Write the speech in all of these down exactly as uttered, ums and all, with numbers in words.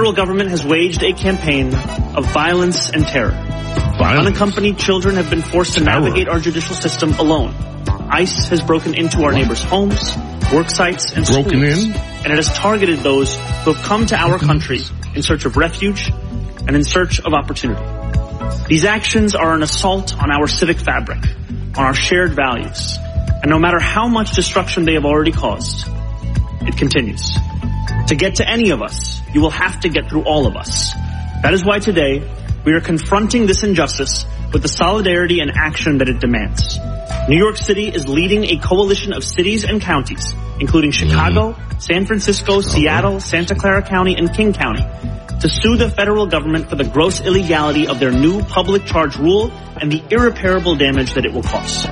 federal government has waged a campaign of violence and terror. Violence. Unaccompanied children have been forced to Terror. navigate our judicial system alone. ICE has broken into our neighbors' homes, work sites, and Broken schools. in? And it has targeted those who have come to our country in search of refuge and in search of opportunity. These actions are an assault on our civic fabric, on our shared values. And no matter how much destruction they have already caused, it continues. To get to any of us, you will have to get through all of us. That is why today, we are confronting this injustice with the solidarity and action that it demands. New York City is leading a coalition of cities and counties, including Chicago, mm. San Francisco, Chicago. Seattle, Santa Clara County, and King County, to sue the federal government for the gross illegality of their new public charge rule and the irreparable damage that it will cause.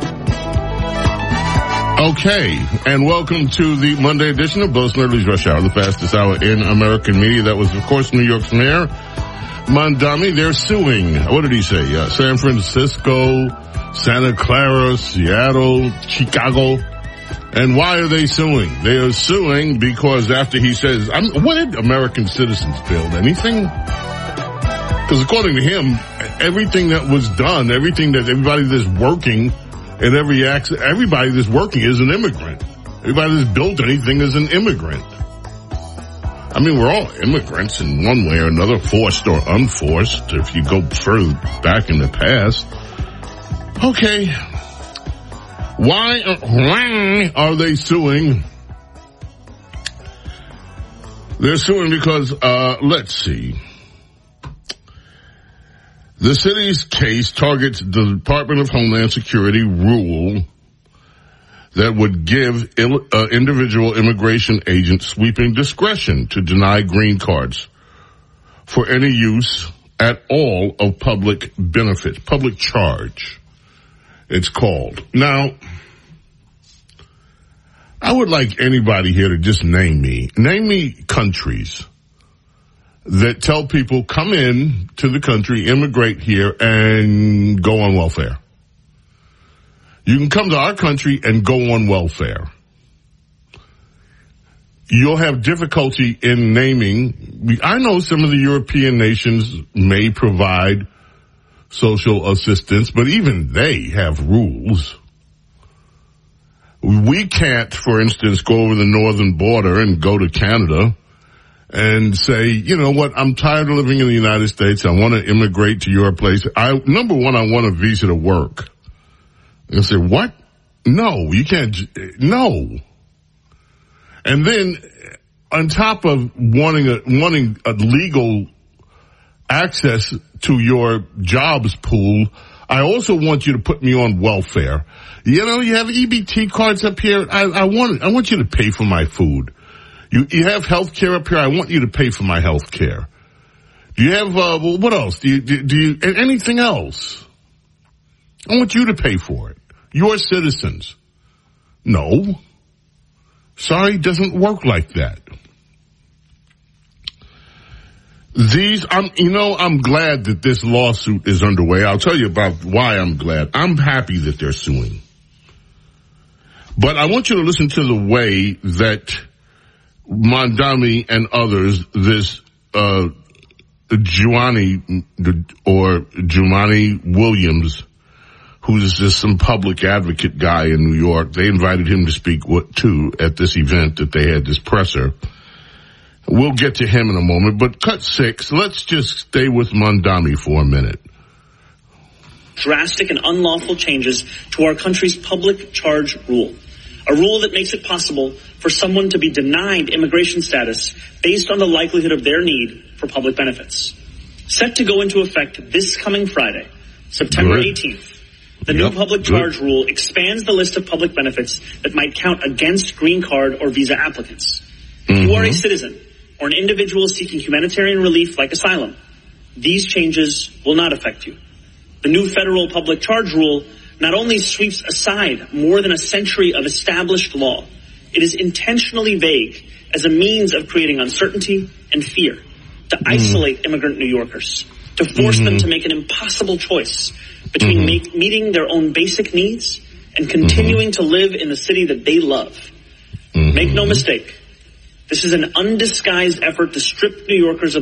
Okay, and welcome to the Monday edition of Bill Snerdley's Rush Hour, the fastest hour in American media. That was, of course, New York's mayor, Mamdani. They're suing, what did he say? Uh, San Francisco, Santa Clara, Seattle, Chicago. And why are they suing? They are suing because after he says, I'm, what did American citizens build? Anything? Because according to him, everything that was done, everything that everybody that's working in every accident, everybody that's working is an immigrant. Everybody that's built anything is an immigrant. I mean, we're all immigrants in one way or another, forced or unforced, if you go further back in the past. Okay. Why, why are they suing? They're suing because, uh, let's see. The city's case targets the Department of Homeland Security rule that would give il- uh, individual immigration agents sweeping discretion to deny green cards for any use at all of public benefits, public charge, it's called. Now, I would like anybody here to just name me, name me countries that tell people come in to the country, immigrate here, and go on welfare. You can come to our country and go on welfare. You'll have difficulty in naming. I know some of the European nations may provide social assistance, but even they have rules. We can't, for instance, go over the northern border and go to Canada and say, you know what, I'm tired of living in the United States. I want to immigrate to your place. I, number one, I want a visa to work. And say, what? No, you can't. No. And then on top of wanting a, wanting a legal access to your jobs pool, I also want you to put me on welfare. You know, you have E B T cards up here. I, I want, I want you to pay for my food. You, you have health care up here. I want you to pay for my health care. Do you have, uh, well, what else? Do you, do, do you, anything else? I want you to pay for it. You're citizens. No. Sorry, doesn't work like that. These, I'm, you know, I'm glad that this lawsuit is underway. I'll tell you about why I'm glad. I'm happy that they're suing. But I want you to listen to the way that Mamdani and others, this, uh, Juani, or Jumaane Williams, who's just some public advocate guy in New York, they invited him to speak too at this event that they had, this presser. We'll get to him in a moment, but cut six, let's just stay with Mamdani for a minute. Drastic and unlawful changes to our country's public charge rule. A rule that makes it possible for someone to be denied immigration status based on the likelihood of their need for public benefits. Set to go into effect this coming Friday, September Good. eighteenth. The Yep. new public charge Good. rule expands the list of public benefits that might count against green card or visa applicants. If mm-hmm. you are a citizen or an individual seeking humanitarian relief like asylum, these changes will not affect you. The new federal public charge rule not only sweeps aside more than a century of established law, it is intentionally vague as a means of creating uncertainty and fear, to mm-hmm. isolate immigrant New Yorkers, to force mm-hmm. them to make an impossible choice between mm-hmm. make, meeting their own basic needs and continuing mm-hmm. to live in the city that they love. Mm-hmm. Make no mistake, this is an undisguised effort to strip New Yorkers of